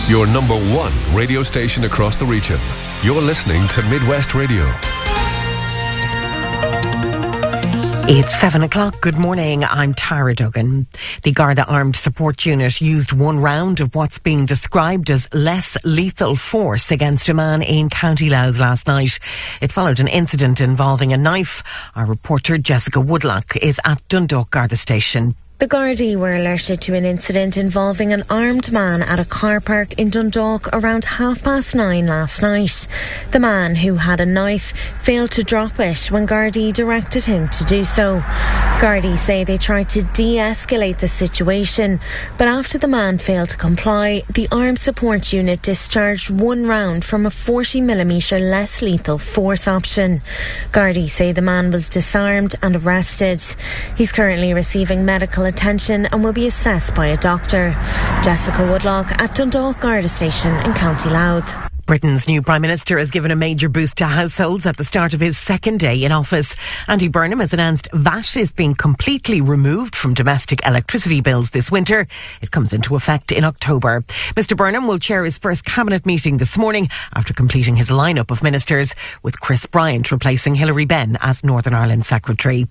Your number one radio station across the region. You're listening to Midwest Radio. It's 7 o'clock. Good morning. I'm Tara Duggan. The Garda Armed Support Unit used one round of what's being described as less lethal force against a man in County Louth last night. It followed an incident involving a knife. Our reporter Jessica Woodlock is at Dundalk Garda Station. The Gardaí were alerted to an incident involving an armed man at a car park in Dundalk around 9:30 last night. The man, who had a knife, failed to drop it when Gardaí directed him to do so. Gardaí say they tried to de-escalate the situation, but after the man failed to comply, the Armed Support Unit discharged one round from a 40mm less lethal force option. Gardaí say the man was disarmed and arrested. He's currently receiving medical attention and will be assessed by a doctor. Jessica Woodlock at Dundalk Garda Station in County Louth. Britain's new Prime Minister has given a major boost to households at the start of his second day in office. Andy Burnham has announced VAT is being completely removed from domestic electricity bills this winter. It comes into effect in October. Mr Burnham will chair his first cabinet meeting this morning after completing his lineup of ministers, with Chris Bryant replacing Hilary Benn as Northern Ireland Secretary.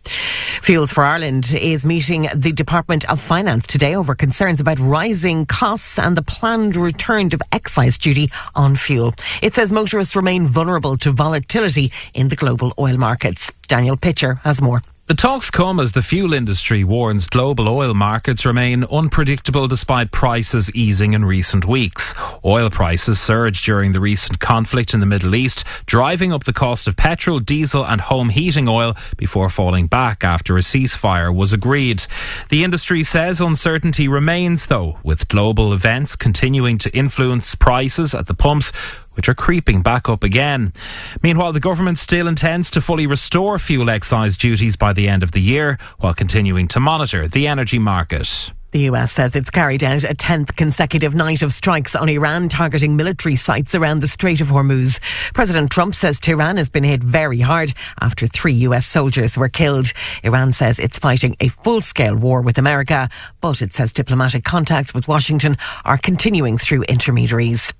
Fuels for Ireland is meeting the Department of Finance today over concerns about rising costs and the planned return of excise duty on fuel. It says motorists remain vulnerable to volatility in the global oil markets. Daniel Pitcher has more. The talks come as the fuel industry warns global oil markets remain unpredictable despite prices easing in recent weeks. Oil prices surged during the recent conflict in the Middle East, driving up the cost of petrol, diesel and home heating oil before falling back after a ceasefire was agreed. The industry says uncertainty remains, though, with global events continuing to influence prices at the pumps, which are creeping back up again. Meanwhile, the government still intends to fully restore fuel excise duties by the end of the year, while continuing to monitor the energy market. The US says it's carried out a 10th consecutive night of strikes on Iran, targeting military sites around the Strait of Hormuz. President Trump says Tehran has been hit very hard after 3 US soldiers were killed. Iran says it's fighting a full-scale war with America, but it says diplomatic contacts with Washington are continuing through intermediaries.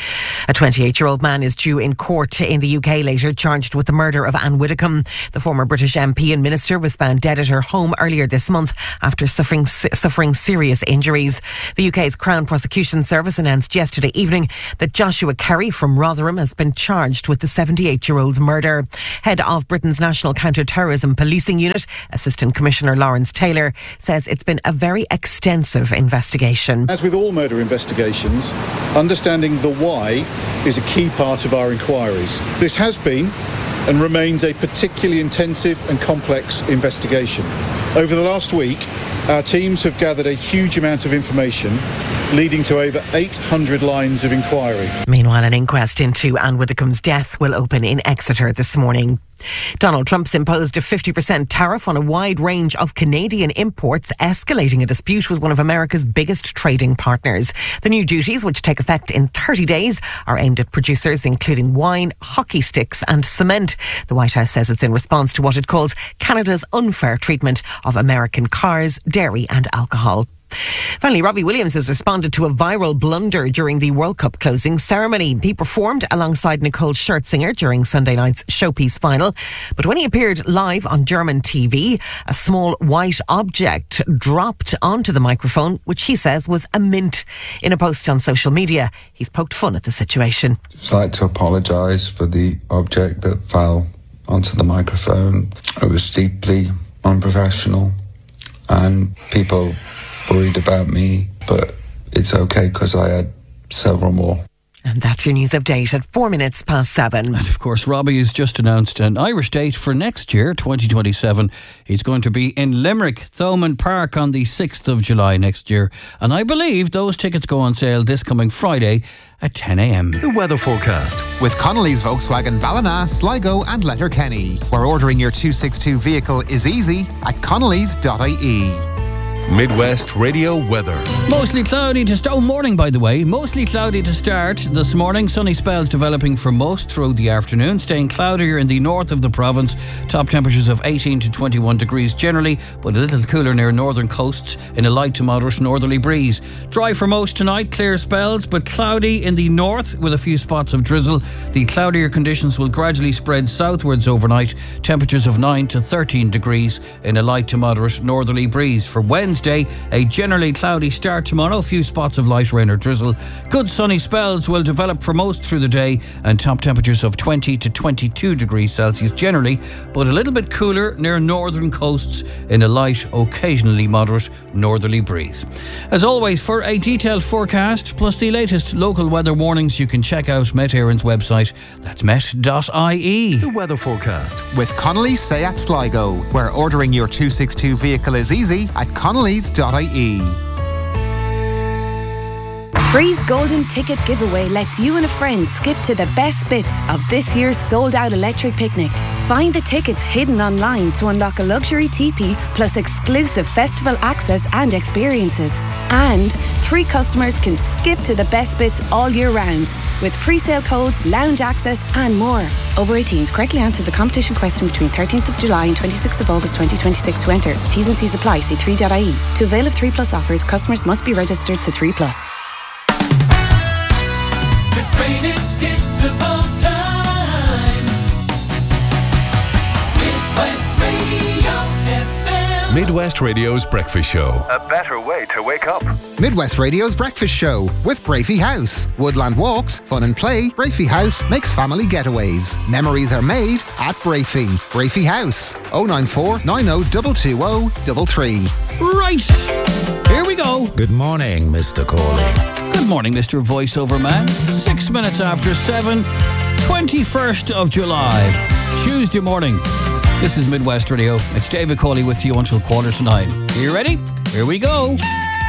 A 28-year-old man is due in court in the UK later, charged with the murder of Anne Widdecombe. The former British MP and minister was found dead at her home earlier this month after suffering serious injuries. The UK's Crown Prosecution Service announced yesterday evening that Joshua Kerry from Rotherham has been charged with the 78-year-old's murder. Head of Britain's National Counter-Terrorism Policing Unit, Assistant Commissioner Lawrence Taylor, says it's been a very extensive investigation. As with all murder investigations, understanding the why is a key part of our inquiries. This has been and remains a particularly intensive and complex investigation. Over the last week, our teams have gathered a huge amount of information, leading to over 800 lines of inquiry. Meanwhile, an inquest into Anne Widdecombe's death will open in Exeter this morning. Donald Trump's imposed a 50% tariff on a wide range of Canadian imports, escalating a dispute with one of America's biggest trading partners. The new duties, which take effect in 30 days, are aimed at producers including wine, hockey sticks and cement. The White House says it's in response to what it calls Canada's unfair treatment of American cars, dairy and alcohol. Finally, Robbie Williams has responded to a viral blunder during the World Cup closing ceremony. He performed alongside Nicole Scherzinger during Sunday night's showpiece final. But when he appeared live on German TV, a small white object dropped onto the microphone, which he says was a mint. In a post on social media, he's poked fun at the situation. I'd like to apologise for the object that fell onto the microphone. It was deeply unprofessional and people worried about me, but it's okay because I had several more. And that's your news update at 7:04. And of course, Robbie has just announced an Irish date for next year, 2027. He's going to be in Limerick, Thomond Park on the 6th of July next year. And I believe those tickets go on sale this coming Friday at 10 a.m. The weather forecast with Connolly's Volkswagen Ballina, Sligo and Letterkenny, where ordering your 262 vehicle is easy at connellys.ie. Midwest Radio weather. Mostly cloudy to start. Morning, by the way. Mostly cloudy to start this morning. Sunny spells developing for most throughout the afternoon. Staying cloudier in the north of the province. Top temperatures of 18 to 21 degrees generally, but a little cooler near northern coasts in a light to moderate northerly breeze. Dry for most tonight. Clear spells, but cloudy in the north with a few spots of drizzle. The cloudier conditions will gradually spread southwards overnight. Temperatures of 9 to 13 degrees in a light to moderate northerly breeze. For Wednesday, a generally cloudy start tomorrow, a few spots of light rain or drizzle. Good sunny spells will develop for most through the day and top temperatures of 20 to 22 degrees Celsius generally, but a little bit cooler near northern coasts in a light, occasionally moderate northerly breeze. As always, for a detailed forecast plus the latest local weather warnings, you can check out Met Éireann's website. That's met.ie. The weather forecast. With Connolly's Seat Sligo, where ordering your 262 vehicle is easy at connellys.ie. Free's Golden Ticket Giveaway lets you and a friend skip to the best bits of this year's sold-out electric picnic. Find the tickets hidden online to unlock a luxury teepee plus exclusive festival access and experiences. And 3 customers can skip to the best bits all year round with pre-sale codes, lounge access and more. Over 18s, correctly answer the competition question between 13th of July and 26th of August 2026 to enter. T's and C's apply. See 3.ie. To avail of 3 Plus offers, customers must be registered to 3 Plus. Greatest hits of all time. Midwest Radio FM. Midwest Radio's breakfast show. A better way to wake up. Midwest Radio's Breakfast Show with Brafey House. Woodland walks, fun and play. Brafey House makes family getaways. Memories are made at Brafey. Brafey House. 094 90 220 33. Right, here we go. Good morning, Mr. Corley. Good morning, Mr. Voiceover Man. 6 minutes after 7, 21st of July, Tuesday morning. This is Midwest Radio. It's David Cawley with you until 8:45. Are you ready? Here we go.